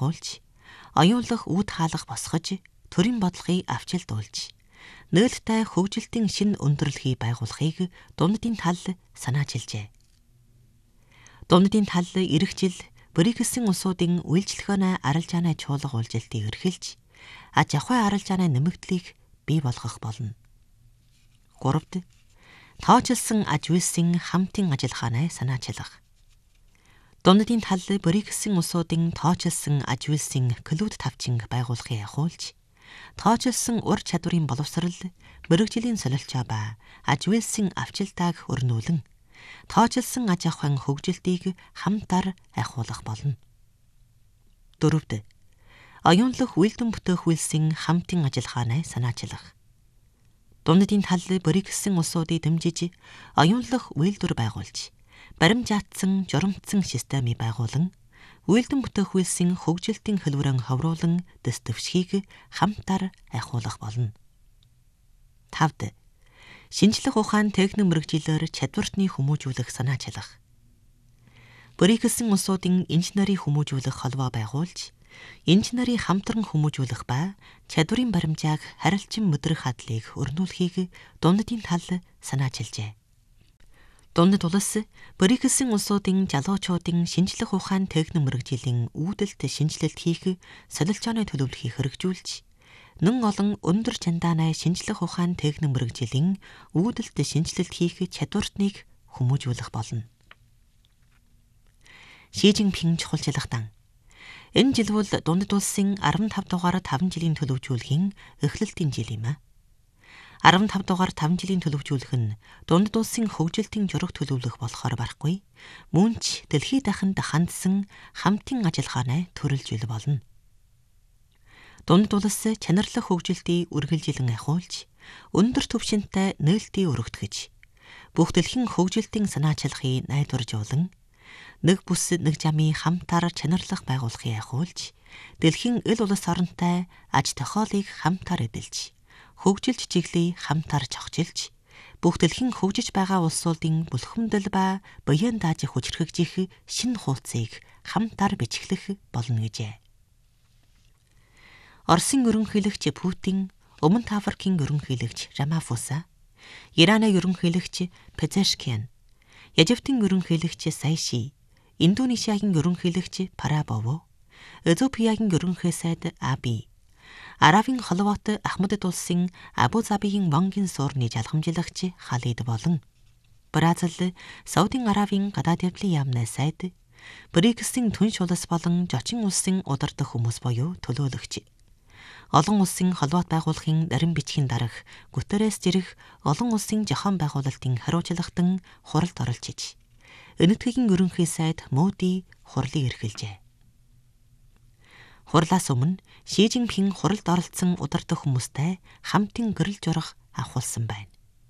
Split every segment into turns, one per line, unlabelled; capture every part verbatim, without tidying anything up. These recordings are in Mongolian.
ахуулж, оюунлах үүд хаалга босгож, төрийн бодлогыг авчилдуулж, нээлттэй хөгжилтийн шинэ өндөрлөхийг байгуулахыг дундын тал санаачилжээ. Дундын тал ирэх жил БРИКС-ийн улсуудын үйлчлэхөөнөө арилжааны чуулга уулзалтыг эрхэлж, аж ахуй арилжааны нэмэгдлийг бий болгох болно. гуравд тоочилсон аж үйлсийн хамтын ажиллагаанаа санаачлах. Дундын тал БРИКС-ийн улсуудын тоочилсон аж үйлсийн клуб тавчинг байгуулахыг ахуулж, тоочилсон ур чадварын боловсрал, мэрэгжлийн солилцоо ба аж үйлсийн авчилдааг өрнүүлэн, тоочилсон аж ахуйн хөгжилтийг хамтаар ахиулах болно. дөрөвд оюунлах үйлдэн бүтээх үйлсийн хамтын ажиллагаанаа санаачлах. Дундын тал БРИКС-ийн улсуудыг дэмжиж, оюунлах үйлдвэр байгуулж, баримжаатсан, журамцсан системийг байгуулан, үйлдэн бүтээх үйлсийн хөгжилтийн хөлбөрөөн ховруулан дэс дэвшгийг хамтаар ахиулах болно. тавд шинжлэх ухаан техник мэрэгжилээр чадвартны хүмүүжүүлэх санаачлах. БРИКС-ийн улсуудын инженерийн хүмүүжүүлэх холбоо байгуулж, инженерийн хамтран хүмүүжүүлэх ба чадварын баримжааг харилцан мэдрэх хадлыг өрнүүлэхийг дундын тал санаачилжээ. Дундад улс БРИКС-ийн улсуудын залуучуудын шинжлэх ухаан техник мэрэгжлийн үүдэлт шинжилэлт хийх солилцооны төлөвлөхийг хэрэгжүүлж, нэн олон өндөр чандааны шинжлэх ухаан техник мэрэгжлийн үүдэлт шинжилэлт хийх чадвартныг хүмүүжүүлэх болно. Ши Жинпин чухалчилгаан. Энэ жил бол дундад улсын арван тав дугаар таван жилийн төлөвжүүлэхийн эхлэлтийн жил юм а. арван тав дугаар таван жилийн төлөвжүүлэх нь дундад улсын хөгжилтийн жураг төлөвлөх болохоор барахгүй, мөн ч дэлхийд дахинд хандсан хамтын ажиллагаанаа төрөлж ил болно. Дундад улс чанарлах хөгжилтийг үргэлжилэн ахиулж, өндөр түвшинтэй нээлтийг өргөтгөж, бүх дэлхийн хөгжилтийн санаачилгыг найдваржуулан, нэг бүс нэг жамын хамтаар чанарлах байгуулахыг ахиулж, дэлхийн эл улс оронтой аж тохиолыг хамтаар эдэлж, хөгжилт чиглэлийг хамтаар зохицуулж, бүх дэлхийн хөгжиж байгаа улсуудын бүлхэмдэл ба буян дааж хүчрхэгжих шинэ хуудсыг хамтаар бичиглэх болно гэжээ. Оросын ерөнхийлөгч Путин, Өмнөд Африкийн ерөнхийлөгч Рамафоса, Ираны ерөнхийлөгч Пезешкиан, Египтийн ерөнхийлөгч Сайши, Индонезиагийн ерөнхийлөгч Парабово, Эзиопиягийн ерөнхий сайд Аби, Арабын холбоот Ахмадд улсын Абу Забигийн Вонгийн суурны жалгамжлагч Халид болон Бразил, Саудын Арабын гадаад явдлын яамны сайд, БРИКС-ийн түнш улс болон зочин улсын удирдах хүмүүс буюу төлөөлөгч, олон улсын холбоот байгууллагын нарийн бичгийн дарга Гутеррес зэрэг олон улсын зохион байгуулалтын хариуцлагатан хуралд оролцож, Энэтхэгийн ерөнхий сайд Моди хурлыг эрхэлжээ. Хурлаас өмнө Ши Жинпин хуралд оролцсон удирдах хүмүүстэй хамтын гэрэл журах авахулсан байна.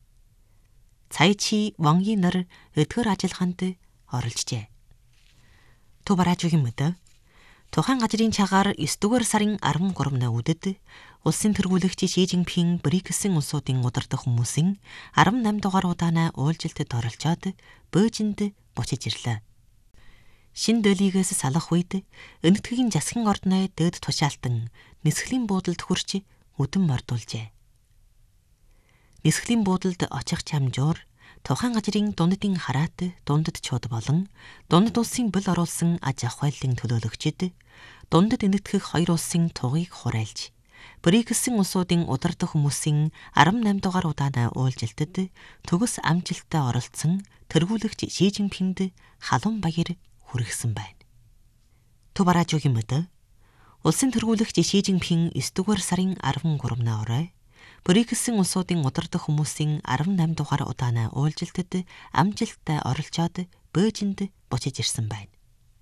Цайчи Вонги нар эдгээр ажиллагаанд оролцжээ. Төв бараажуугийн мэдээ. Тухайн газрын цагаар есдүгээр сарын арван гуравны үдэд улсын тэргүүлэгч Ши Жинпин БРИКС-ийн улсуудын удирдах хүмүүсийн арван намь дугаар удаанаа уулзалтад оролцоод Бээжинд бочиж ирлээ. Шин Дэлигээс салах үед Энэтхэгийн засгийн ордны дээд тушаалтан нисхлийн буудалд хүрч өдөн мордуулжээ. Нисхлийн буудалд очих чамжуур тухайн газрын дунддын хараат, дундад чууд болон дундад улсын бэл оруулсан аж ахуйлын төлөөлөгчд дундад энэтхэх хоёр улсын тугыг хурайлж, БРИКС-ийн улсуудын удирдах хүмүүсийн арван намь дугаар удаанаа уулзалтад төгс амжилттай оролцсон тэргүүлэгч Ши Жинпинд халуун баяр хүргэсэн байна. Төв бараажуугийн мэдээ. Улсын тэргүүлэгч Ши Жинпин есдүгээр сарын арван гуравны орой БРИКС-ийн улсуудын удирдах хүмүүсийн арван намь дугаар удаанаа уулзалтад амжилттай оролцоод Бээжинд бочиж ирсэн байна.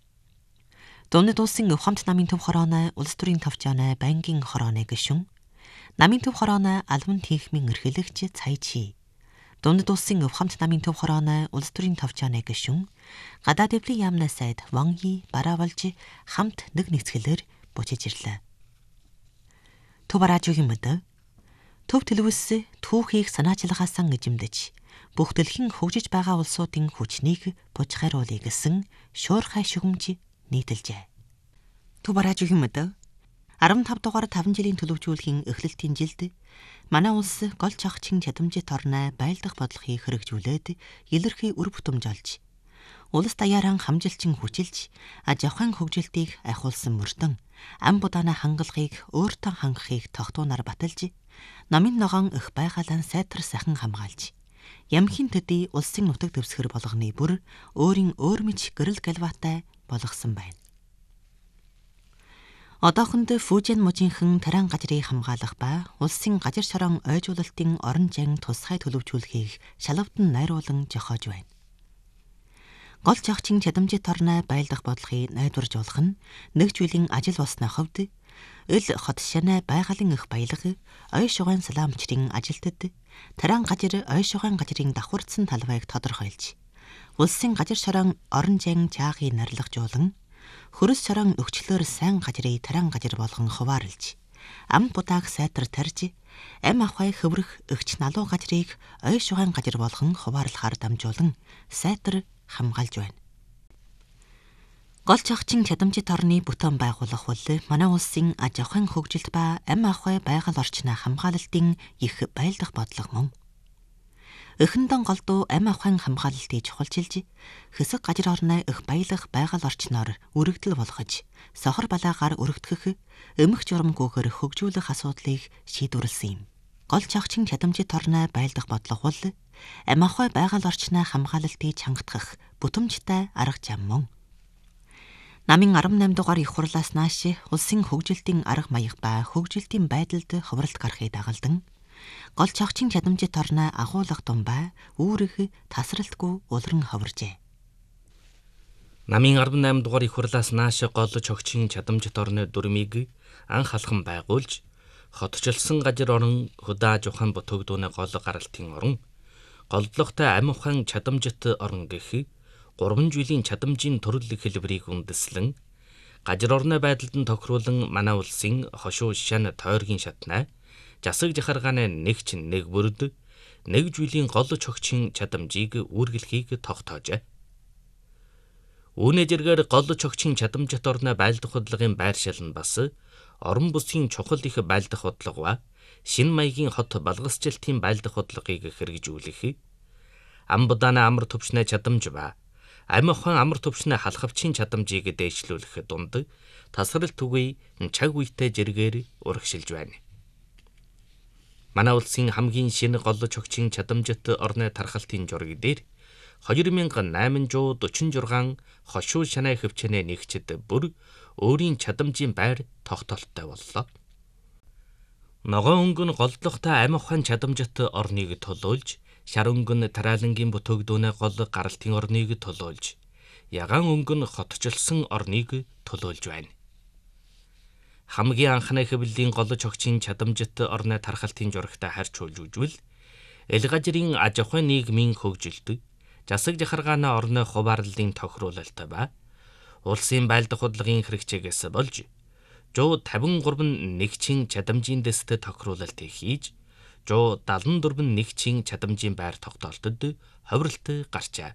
Дундад улсын өв хамт намын төв хорооны улс төрийн товчооны байнгын хорооны гишүүн, намын төв хорооны албан техникийн эрхлэгч Цайчи, дундад улсын өв хамт намын төв хорооны улс төрийн товчооны гишүүн, гадаад явдлын яамны сайд Вонги бараавалж хамт нэг нэгцгэлээр бочиж ирлээ. Төв бараажуугийн мэдээ. Төв телевиз түүхийг санаачилгаасан эзэмдэж, бүх дэлхийн хөгжиж байгаа улсуудын хүчнийг бужхайруулъя гэсэн шуурхай шүгэмж нийтэлжээ. Төв барааж өгөх юм дөө. арван тав дугаар таван жилийн төлөвжүүлэхийн эхлэлтийн жилд манай улс голч охчин чадамжит орноо байлдах бодлогыг хэрэгжүүлээд илэрхий үр бүтэмж олж, улс даяаран хамжилчин хүчилж, аж ахуйн хөгжилтийг ахиулсан мөрдөн ам будааны хангалтыг өөртөө хангахыг тогтуунаар баталж, намын ногоон эх байгалаа сайтар сайхан хамгаалж, ямхийн төдий улсын нутаг дэвсгэр болгоны бүр өөрийн өөр мэд гэрэл галваатай болгосон байна. Одоохонд Фужин мужийнхан таран газрыг хамгаалах ба улсын газар шороон ойжуулалтын орон зайн тусгай төлөвжүүлэхийг шалгавдан найруулан зохиож байна. Голч охчин чадамжит орноо байлдах бодлогыг найдваржуулах нь нэг зүйлийн ажил болсны хувьд эл хот шанаа байгалийн их баялаг, ой шугайн салаамчрын ажилтад таран газар ой шугайн газрын давхарцсан талбайг тодорхойлж, улсын газар шороон орон зайн чаагийг нарлагжуулан хөрөс шороон өгчлөөр сайн газрыг таран газар болгон хуваарлж, ам будааг сайтар тарж, ам ахуй хөврөх өгч налуу газрыг ой шугайн газар болгон хуваарлахаар дамжуулан сайтар хамгаалж байна. Голч охчин чадамжит орны бүтээн байгуулах бол манай улсын аж ахуйн хөгжилт ба ам ахуй байгаль орчны хамгаалалтын их байлдах бодлого мөн. Эхэндэн голдуу ам ахуйн хамгаалалтыг чухалчилж, хэсэг газар орноо их баялах байгаль орчноор үрэгдэл болгож, сохор балаагаар өргөдгөх, эмх журамгүйгээр хөгжүүлэх асуудлыг шийдвэрлсэн юм. Голч охчин чадамжит орноо байлдах бодлого бол ам ахуй байгаль орчны хамгаалалтыг чангатгах бүтэмжтэй арга зам мөн. Намын арван найман дугаар их хурлаас нааш улсын хөгжилтийн арга маяг ба хөгжилтийн байдалд ховролт гарахыг дагалдан, голч охчин чадамжит орноо агуулгах тумбай үүрэг тасралтгүй улран ховржээ.
Намын арван найман дугаар их хурлаас нааш голч охчин чадамжит орны дүрмийг анх алхам байгуулж, хотчлсон газар орон хөдөө аж ахуйн бүтээгдэхүүн гол гаралтын орон, голдлоготой ам ахуйн чадамжит орон гэх гурван жилийн чадамжийн төрөл хэлбэрийг үндэслэн, газар орны байдалд нь тохируулан манай улсын хошуу шан тойргийн шатнаа, засаг жахаргааны нэгч нэг бүрд нэг жилийн голч охчин чадамжийг үүргэлхийг тогтоожээ. Үүнээ зэргээр голч охчин чадамжит орны байлдах бодлогын байршил нь бас орон бүсгийн чухал их байлдах бодлого ба шинэ маягийн хот балгасчлалтын байлдах бодлогыг хэрэгжүүлэх, ам будааны амар төвчнээ чадамж ба ам ахуйн амар төвчнээ халахвчийн чадамжийг дээшлүүлэх дунд тасралт үгүй чаг үетэй зэргээр урагшилж байна. Манай улсын хамгийн шинэ голч охчин чадамжит орны тархалтын жураг дээр хоёр мянга найман зуун дөрвөн шугал хошуу шанаа хөвчнээ нэгчд бүр өөрийн чадамжийн байр тогтоолттой боллоо. Ногоон өнгөн голдлоготой ам ахуйн чадамжит орныг толуулж, шар өнгөн тараалангийн бүтээгдэхүүн гол гаралтын орныг толуулж, ягаан өнгөн хотчлсон орныг толуулж байна. Хамгийн анхны хэвлэлийн голч охчин чадамжит орны тархалтын журагтай харьц үзвэл, эл газрын аж ахуйн нийгмийн хөгжилт, засаг жахаргааны орны хуваарлалын тохируулалт ба улсын байлдах бодлогын хэрэгцээгээс болж, зуун тавин гурван нэгчин чадамжийн дэст тохируулалт хийж, зуун дадлан дөрвөн нэгчин чадамжийн байр тогтоолтод ховролт гарчээ.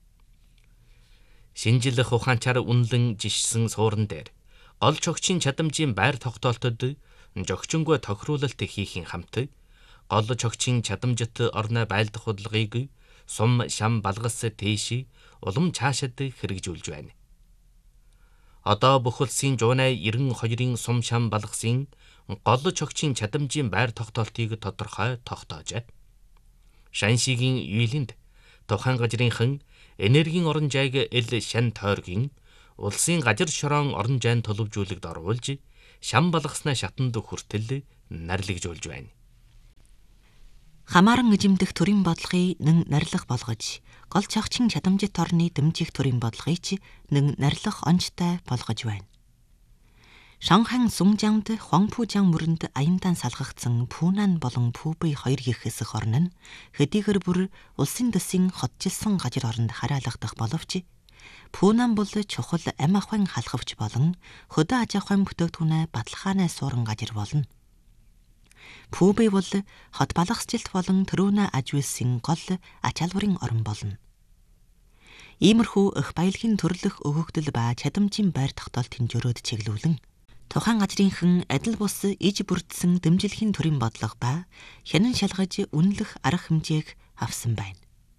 Шинжлэх ухаанчаар үнэлэн жишсэн суурин дээр голч охчин чадамжийн байр тогтоолтод зохичингүй тохируулалт хийхин хамт, голч охчин чадамжит орны байлдах бодлогыг сум шам балгас тийш улам цаашид хэрэгжүүлж байна. Одоо бүх улсын зуунай эргэн хоёрын сум шам балгасын голч охчин чадамжийн байр тогтоолтыг тодорхой тогтоожээ. Шаншигийн юйлинд тухайн газрынхан энергийн орон зайг эл шан тойргийн улсын газар шороон орон зайн төлөвжүүлэгд оруулж, шам балгасны шатанд хүртэл нарлагжуулж байна.
Хамааран эзэмдэх төрийн бодлогыг нэн нарилах болгож, голч охчин чадамжит орны дэмжих төрийн бодлогыг нэн нарилах онцтой болгож байна. Шанхан Сунжангд Хуангпужаан мөрөнд аяндан салгагдсан Пунан болон Пүбэй хоёр их хэсэг орн нь хэдийгээр бүр улсын дэсийн хотжилсан газар оронд хараалгадах боловч, Пунан бол чухал ам ахуйн халахвч болон хөдөө аж ахуйн бүтээгдэхүүнээ баталгааны суурин газар болно. Пүбэй бол хот балгасжилт болон төрөөнө аж үйлсийн гол ач халбарын орн болно. Иймэрхүү эх баялагын төрлөх өгөгдөл ба чадамжийн байр тогтоол тэнжөрөөд чиглүүлэн тухайн газрынхан адил бус иж бүрдсэн дэмжлэгийн төрийн бодлого ба хянан шалгаж үнэлэх арга хэмжээг авсан байна.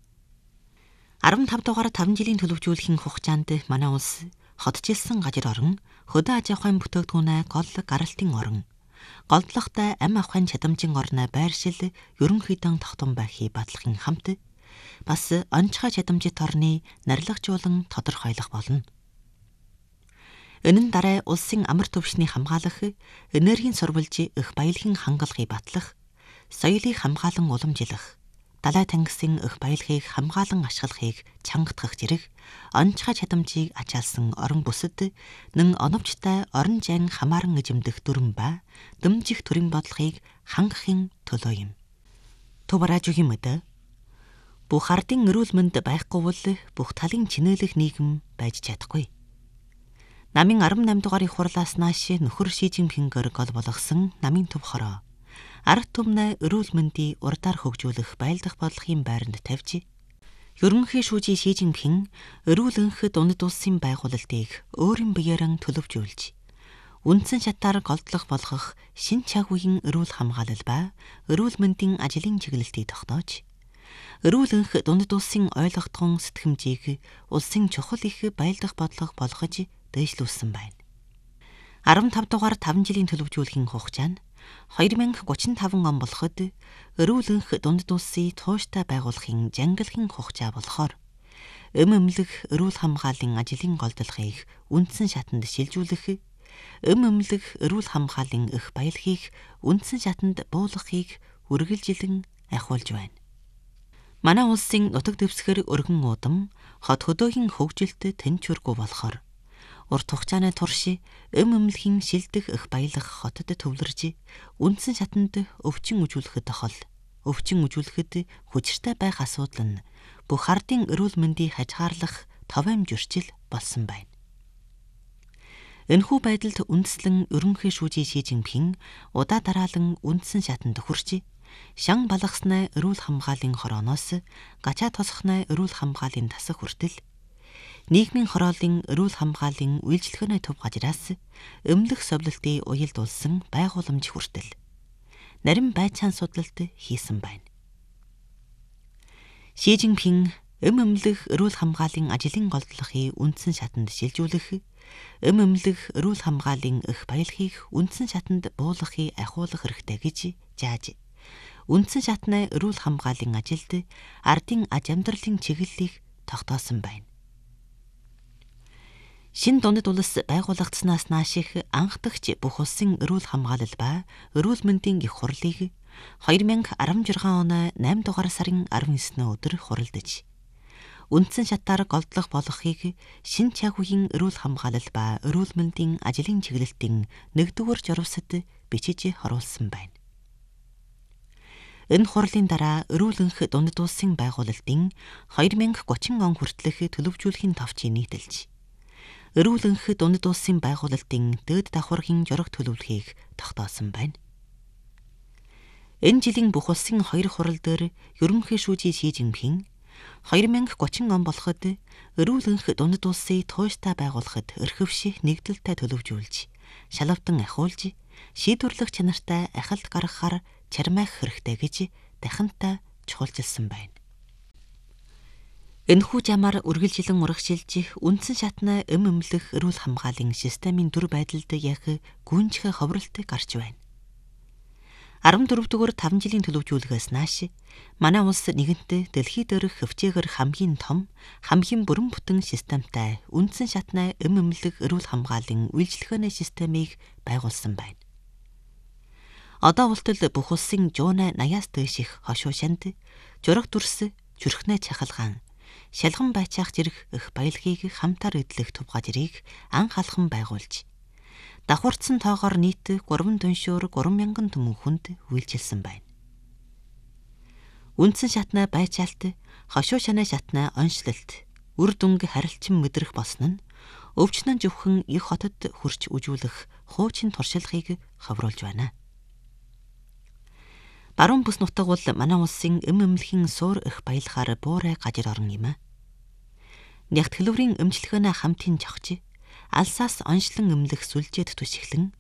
арван тав дугаар таван жилийн төлөвлөжүүлэхийн хугацаанд манай улс хотжилсан газар орон хөдөө аж ахуйн бүтээгдэхүүнээ гол гаралтын орон голдлоготой ам ахуйн чадамжийн орноо байршил ерөнхийдөө тогтун байхыг батлахын хамт бас онцгой чадамжит орны нарлагжуулан тодорхойлох болно. Энэ нь дараа улсын амар түвшний хамгаалах, энергийн сурвалж эх баялагын хангалахыг батлах, соёлыг хамгаалан уламжлах, далай тангисын эх баялагыг хамгаалан ашиглахыг чангатгах зэрэг онцгой чадамжийг ачаалсан орон бүсэд нэн оновчтой орон зайн хамааран эзэмдэх дүрм ба дэмжих төрийн бодлогыг хангахын төлөө юм. Туврааж өгөх юм даа. Бүх ардын эрүүл мэнд байхгүй бол бүх талын чинээлэх нийгэм байж чадахгүй. Намын арван намын дугаарыг хурлаас нааш нөхөр Ши Жинпингээр гол болгосон намын төв хороо ард түмнээ эрүүл мэндийг урдаар хөгжүүлэх байлдах бодлогын байранд тавьж, ерөнхий шүүжий Ши Жинпин эрүүл энх дунд улсын байгуулалтыг өөрийн биеэрэн төлөвжүүлж, үндсэн шатаар голдлох болгох шин цаг үеийн эрүүл хамгаалал ба эрүүл мэндийн ажлын чиглэлтийг тогтоож, эрүүл энх дунд улсын ойлгогдхон сэтгэмжийг улсын чухал их байлдах бодлого болгож дэвшлүүлсэн байна. арван тав дугаар таван жилийн төлөвлөжүүлэхийн хугацаа нь хоёр мянга гучин таван он болоход эрүүл энх дунд улсын тууштай байгуулахын жангилахын хугацаа болохоор эм эмнэлэг эрүүл хамгааллын ажлын голдлогыг үндсэн шатанд шилжүүлэх, эм эмнэлэг эрүүл хамгааллын эх баялагийг үндсэн шатанд буулгахыг үргэлжилэн ахиулж байна. Манай улсын нутаг дэвсгэр өргөн уудам хот хөдөөгийн хөгжилд тэнцвэргүй болохоор урт хугацааны турш эм эмнэлгийн шилдэх эх баялаг хотод төвлөрж үндсэн шатанд өвчин үзүүлэхэд тохол өвчин үзүүлэхэд хүчтэй байх асуудал нь бүх ардын эрүүл мэндийг хажгаарлах товом зөрчил болсон байна. Энэхүү байдалд үндэслэн ерөнхий шүүжий Ши Жинпин удаа дараалан үндсэн шатанд хүрч шан балгаснаа эрүүл хамгааллын хорооноос гачаа тосхнаа эрүүл хамгааллын тасах хүртэл нийгмийн хорооллын эрүүл хамгааллын үйлчлэгээний төв газраас эмнэлэх совлолтыг уялдуулсан байгууламж хүртэл нарийн байцаан судлалт хийсэн байна. Ши Жинпин эм эмнэлэх эрүүл хамгааллын ажлын голдлогыг үндсэн шатанд шилжүүлэх, эм эмнэлэх эрүүл хамгааллын эх баялагийг үндсэн шатанд буулгахыг ахиулах хэрэгтэй гэж зааж, үндсэн шатны эрүүл хамгааллын ажилд ардын аж амьдралын чиглэлийг тогтоосон байна. Шин дунд улс байгуулагдсанаас нааш их анхдагч бүх улсын эрүүл хамгаалал ба эрүүл мэндийн их хурлыг хоёр мянга арван жургаан оны найман дугаар сарын арван есний өдөр хуралдаж, үндсэн шатаар голдлох болгохыг шин цаг үеийн эрүүл хамгаалал ба эрүүл мэндийн ажлын чиглэлтийн нэгдүгээр журвсад бичиж харуулсан байна. Энэ хурлын дараа эрүүл энх дунд улсын байгуулалтын хоёр мянга гучин он хүртэлх төлөвжүүлэхийн товчийг нийтэлж, эрүүл энх дунд улсын байгуулалтын дээд давхаргийн жураг төлөвлөхийг тогтоосон байна. Энэ жилийн бүх улсын хоёр хурал дээр ерөнхий шүүжий Ши Жинпин хоёр мянга гучин он болоход эрүүл энх дунд улсыг тууштай байгуулахад эрхэвших нэгдэлтэй төлөвжүүлж, шалавдан ахиулж, шийдвэрлэх чанартай ахалт гаргахаар чармайх хэрэгтэй гэж дахинтай чухалчилсан байна. Энэхүү замаар үргэлжилэн урагшилж үндсэн шатны эм эмнэлэх эрүүл хамгааллын системийн дүр байдалд яг гүнжихэ ховролт гарч байна. арван дөрөв дугаар таван жилийн төлөвжүүлгээс нааш манай улс нэгэнтээ дэлхий дээрх хөвчөөгөр хамгийн том, хамгийн бүрэн бүтэн системтэй үндсэн шатны эм эмнэлэх эрүүл хамгааллын үйлчлэгээний системийг байгуулсан байна. Одоо ултал бүх улсын жуунаа наяас дээш их хошуу шанд, жураг дүрс, зүрхнээ чахалгаан, шалган байцаах зэрэг эх баялагийг хамтаар эдлэх төв газрыг анх алхам байгуулж, давхурцсан тоогоор нийт гурван дүншүүр гурван мянган түмэн хүнд үйлчилсэн байна. Үндсэн шатны байцаалт, хошуу шанаа шатны онцлолт, үр дүнг харилцан мэдрэх болсон нь өвчнөн зөвхөн их хотод хүрч үжүүлэх хуучин туршлагыг хавруулж байна. Баруун бүс нутаг бол манай улсын эм эмнэлхийн суур эх баялахаар буурай газар орон юм. Нягт хэлвэрийн өмчлөхөөнө хамтын жогч алсаас оншлон эмлэх сүлжээд түшиглэн